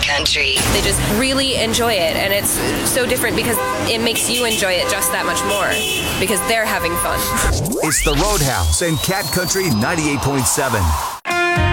Country. They just really enjoy it, and it's so different because it makes you enjoy it just that much more because they're having fun. It's the Roadhouse and Cat Country 98.7.